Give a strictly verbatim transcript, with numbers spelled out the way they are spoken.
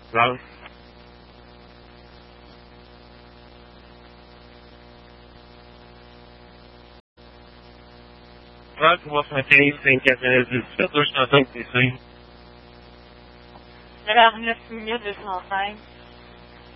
Ralph. Ralph, was meteen cinquante dix-sept, je t'entends que t'es cinq. neuf neuf deux cent cinq.